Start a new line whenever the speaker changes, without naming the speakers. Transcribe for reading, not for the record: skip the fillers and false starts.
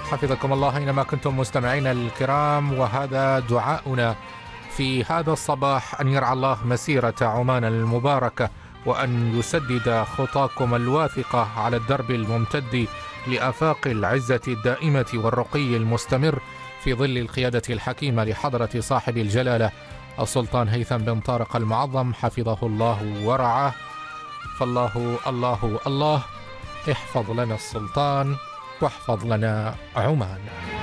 حفظكم الله أينما كنتم مستمعينا الكرام، وهذا دعاؤنا في هذا الصباح، أن يرعى الله مسيرة عمان المباركة، وأن يسدد خطاكم الواثقة على الدرب الممتد لآفاق العزة الدائمة والرقي المستمر في ظل القيادة الحكيمة لحضرة صاحب الجلالة السلطان هيثم بن طارق المعظم حفظه الله ورعاه. فالله الله الله احفظ لنا السلطان واحفظ لنا عمان.